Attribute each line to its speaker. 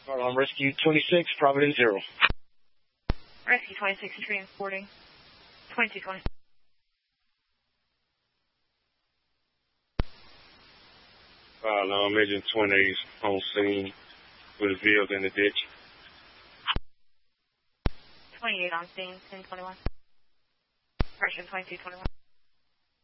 Speaker 1: Rescue 26, Providence 0.
Speaker 2: Rescue 26, transporting 2220.
Speaker 3: Agent 20 on scene with a vehicle in the ditch.
Speaker 2: 28 on scene, 1021. Correction 2221.